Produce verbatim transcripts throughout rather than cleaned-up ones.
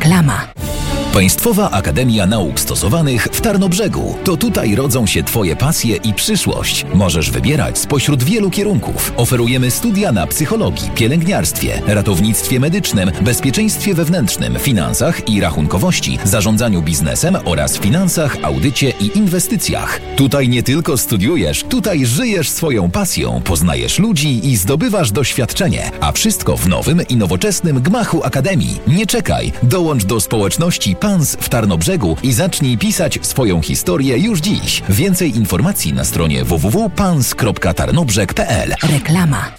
Reklama. Państwowa Akademia Nauk Stosowanych w Tarnobrzegu. To tutaj rodzą się Twoje pasje i przyszłość. Możesz wybierać spośród wielu kierunków. Oferujemy studia na psychologii, pielęgniarstwie, ratownictwie medycznym, bezpieczeństwie wewnętrznym, finansach i rachunkowości, zarządzaniu biznesem oraz finansach, audycie i inwestycjach. Tutaj nie tylko studiujesz, tutaj żyjesz swoją pasją, poznajesz ludzi i zdobywasz doświadczenie. A wszystko w nowym i nowoczesnym gmachu Akademii. Nie czekaj, dołącz do społeczności P A N S w Tarnobrzegu i zacznij pisać swoją historię już dziś. Więcej informacji na stronie w w w kropka pans kropka tarnobrzeg kropka p l. Reklama.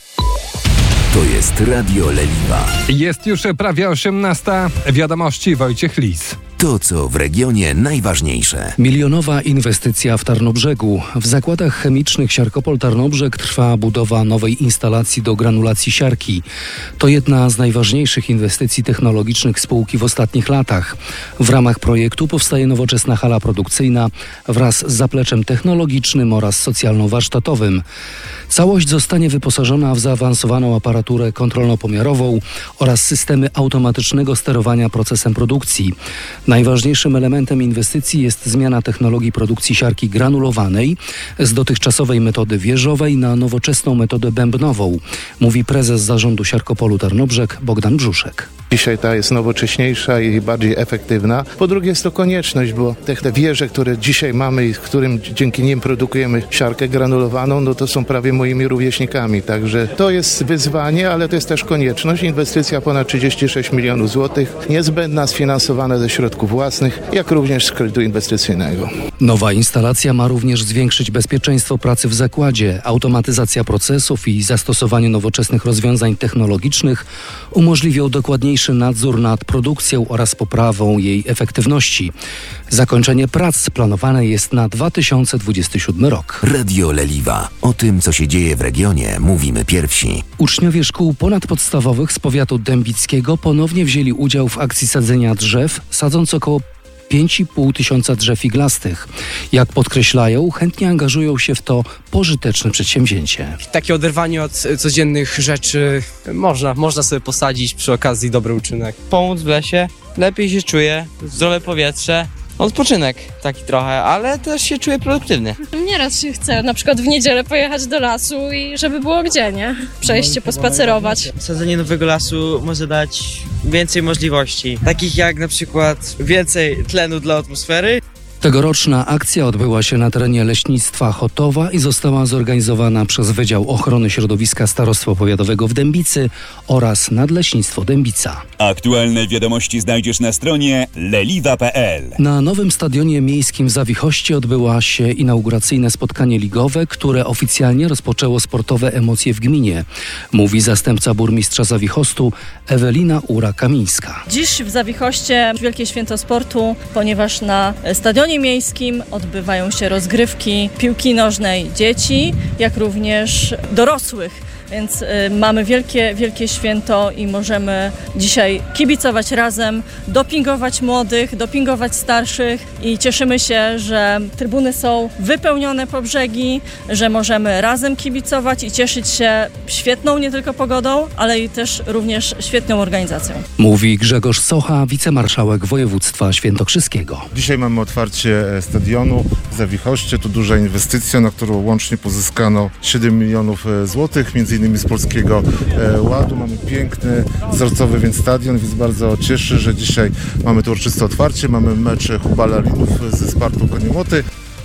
To jest Radio Leliwa. Jest już prawie osiemnasta. Wiadomości Wojciech Lis. To, co w regionie najważniejsze. Milionowa inwestycja w Tarnobrzegu. W zakładach chemicznych Siarkopol Tarnobrzeg trwa budowa nowej instalacji do granulacji siarki. To jedna z najważniejszych inwestycji technologicznych spółki w ostatnich latach. W ramach projektu powstaje nowoczesna hala produkcyjna wraz z zapleczem technologicznym oraz socjalno-warsztatowym. Całość zostanie wyposażona w zaawansowaną aparaturę kontrolno-pomiarową oraz systemy automatycznego sterowania procesem produkcji. Najważniejszym elementem inwestycji jest zmiana technologii produkcji siarki granulowanej z dotychczasowej metody wieżowej na nowoczesną metodę bębnową, mówi prezes zarządu Siarkopolu Tarnobrzeg Bogdan Brzuszek. Dzisiaj ta jest nowocześniejsza i bardziej efektywna. Po drugie jest to konieczność, bo te, te wieże, które dzisiaj mamy i którym dzięki nim produkujemy siarkę granulowaną, no to są prawie moimi rówieśnikami. Także to jest wyzwanie, ale to jest też konieczność. Inwestycja ponad trzydzieści sześć milionów złotych, niezbędna, sfinansowana ze środków własnych, jak również z kredytu inwestycyjnego. Nowa instalacja ma również zwiększyć bezpieczeństwo pracy w zakładzie. Automatyzacja procesów i zastosowanie nowoczesnych rozwiązań technologicznych umożliwią dokładniejszy nadzór nad produkcją oraz poprawą jej efektywności. Zakończenie prac planowane jest na dwa tysiące dwudziesty siódmy rok. Radio Leliwa. O tym, co się dzieje w regionie, mówimy pierwsi. Uczniowie szkół ponadpodstawowych z powiatu dębickiego ponownie wzięli udział w akcji sadzenia drzew, sadząc około pięć i pół tysiąca drzew iglastych. Jak podkreślają, chętnie angażują się w to pożyteczne przedsięwzięcie. Takie oderwanie od codziennych rzeczy można, można sobie posadzić przy okazji dobry uczynek. Pomóc w lesie, lepiej się czuję, zdrowe powietrze. Odpoczynek taki trochę, ale też się czuję produktywny. Nieraz się chce na przykład w niedzielę pojechać do lasu i żeby było gdzie, nie? Przejść się, pospacerować. Sadzenie nowego lasu może dać więcej możliwości, takich jak na przykład więcej tlenu dla atmosfery. Tegoroczna akcja odbyła się na terenie leśnictwa Chotowa i została zorganizowana przez Wydział Ochrony Środowiska Starostwa Powiatowego w Dębicy oraz Nadleśnictwo Dębica. Aktualne wiadomości znajdziesz na stronie leliwa kropka p l. Na nowym stadionie miejskim w Zawichoście odbyło się inauguracyjne spotkanie ligowe, które oficjalnie rozpoczęło sportowe emocje w gminie, mówi zastępca burmistrza Zawichostu Ewelina Ura-Kamińska. Dziś w Zawichoście wielkie święto sportu, ponieważ na stadionie miejskim odbywają się rozgrywki piłki nożnej dzieci, jak również dorosłych. Więc y, mamy wielkie, wielkie święto i możemy dzisiaj kibicować razem, dopingować młodych, dopingować starszych i cieszymy się, że trybuny są wypełnione po brzegi, że możemy razem kibicować i cieszyć się świetną nie tylko pogodą, ale i też również świetną organizacją. Mówi Grzegorz Socha, wicemarszałek województwa świętokrzyskiego. Dzisiaj mamy otwarcie stadionu w Zawichoście. To duża inwestycja, na którą łącznie pozyskano siedem milionów złotych, między innymi z Polskiego Ładu. Mamy piękny, wzorcowy więc stadion, więc bardzo cieszy, że dzisiaj mamy to uroczyste otwarcie. Mamy mecz Hubala Linów ze Spartą Koniełoty.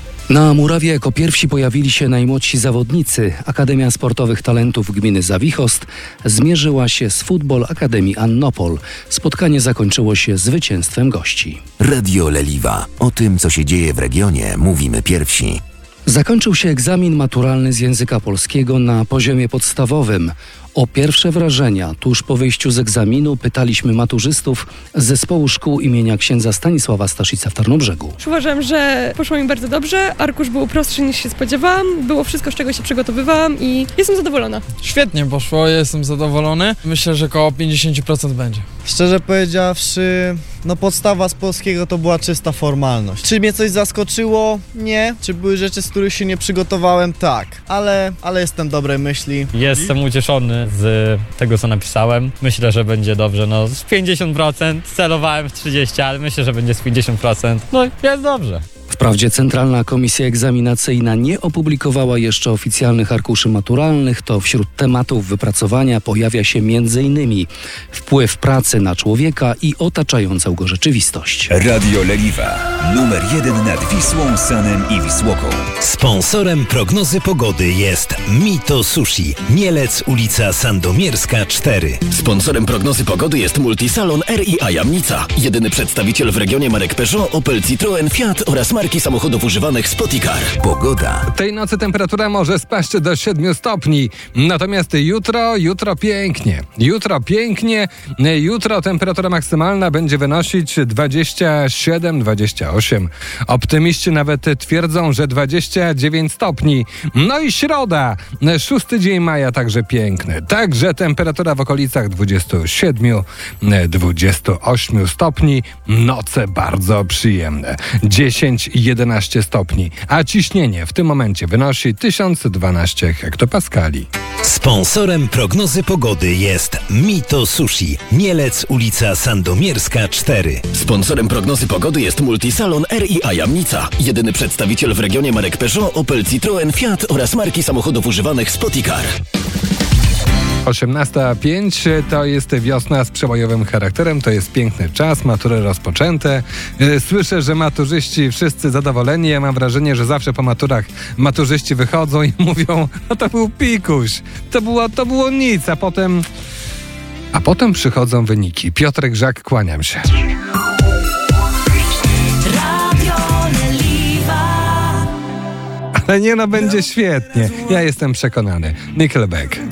Na murawie jako pierwsi pojawili się najmłodsi zawodnicy. Akademia Sportowych Talentów Gminy Zawichost zmierzyła się z Futbol Akademii Annopol. Spotkanie zakończyło się zwycięstwem gości. Radio Leliwa. O tym, co się dzieje w regionie, mówimy pierwsi. Zakończył się egzamin maturalny z języka polskiego na poziomie podstawowym. O pierwsze wrażenia tuż po wyjściu z egzaminu pytaliśmy maturzystów z zespołu szkół imienia księdza Stanisława Staszica w Tarnobrzegu. Uważam, że poszło mi bardzo dobrze. Arkusz był prostszy niż się spodziewałam. Było wszystko, z czego się przygotowywałam i jestem zadowolona. Świetnie poszło, jestem zadowolony. Myślę, że około pięćdziesiąt procent będzie. Szczerze powiedziawszy, no podstawa z polskiego to była czysta formalność. Czy mnie coś zaskoczyło? Nie. Czy były rzeczy, z których się nie przygotowałem? Tak. Ale, ale jestem dobrej myśli. Jestem ucieszony zadowolony z tego, co napisałem. Myślę, że będzie dobrze. No z pięćdziesiąt procent, celowałem w trzydzieści procent, ale myślę, że będzie z pięćdziesiąt procent. No jest dobrze. Wprawdzie Centralna Komisja Egzaminacyjna nie opublikowała jeszcze oficjalnych arkuszy maturalnych, to wśród tematów wypracowania pojawia się między innymi wpływ pracy na człowieka i otaczającą go rzeczywistość. Radio Leliwa. Numer jeden nad Wisłą, Sanem i Wisłoką. Sponsorem prognozy pogody jest Mito Sushi. Mielec, ulica Sandomierska cztery. Sponsorem prognozy pogody jest Multisalon R i A Jamnica. Jedyny przedstawiciel w regionie marek Peugeot, Opel, Citroen, Fiat oraz marki samochodów używanych Spoticar. Pogoda. Tej nocy temperatura może spaść do siedmiu stopni. Natomiast jutro, jutro pięknie. Jutro pięknie. Jutro temperatura maksymalna będzie wynosić dwadzieścia siedem dwadzieścia osiem. Optymiści nawet twierdzą, że dwadzieścia dziewięć stopni. No i środa. Szósty dzień maja także piękny. Także temperatura w okolicach dwadzieścia siedem dwadzieścia osiem stopni. Noce bardzo przyjemne. dziesięć jedenaście stopni, a ciśnienie w tym momencie wynosi tysiąc dwanaście hektopaskali. Sponsorem prognozy pogody jest Mito Sushi. Mielec, ulica Sandomierska cztery. Sponsorem prognozy pogody jest Multisalon R i A Jamnica. Jedyny przedstawiciel w regionie marek Peugeot, Opel, Citroen, Fiat oraz marki samochodów używanych Spoticar. osiemnasta pięć to jest wiosna z przebojowym charakterem, to jest piękny czas, matury rozpoczęte. Słyszę, że maturzyści wszyscy zadowoleni. Ja mam wrażenie, że zawsze po maturach maturzyści wychodzą i mówią, no to był pikuś, to było, to było nic, a potem, a potem przychodzą wyniki. Piotrek Żak, kłaniam się. Ale nie no, będzie świetnie. Ja jestem przekonany. Nickelback.